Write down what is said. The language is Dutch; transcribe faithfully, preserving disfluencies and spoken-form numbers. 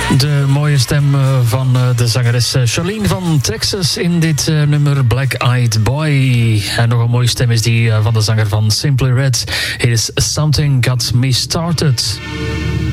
De mooie stem van de zangeres Charlene van Texas in dit nummer Black Eyed Boy. En nog een mooie stem is die van de zanger van Simply Red. It is Something Got Me Started.